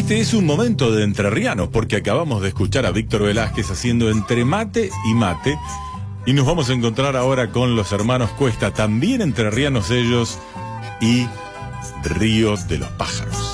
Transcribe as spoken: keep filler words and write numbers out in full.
Este es un momento de entrerrianos, porque acabamos de escuchar a Víctor Velázquez haciendo Entre mate y mate, y nos vamos a encontrar ahora con los hermanos Cuesta, también entrerrianos ellos, y Río de los Pájaros.